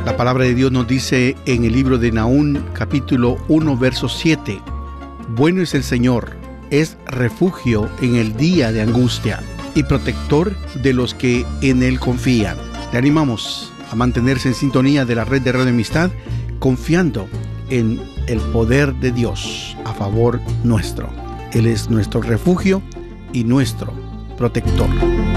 La palabra de Dios nos dice en el libro de Nahum, capítulo 1, verso 7: bueno es el Señor, es refugio en el día de angustia y protector de los que en Él confían. Le animamos a mantenerse en sintonía de la red de Radio Amistad, confiando en el poder de Dios a favor nuestro. Él es nuestro refugio y nuestro protector.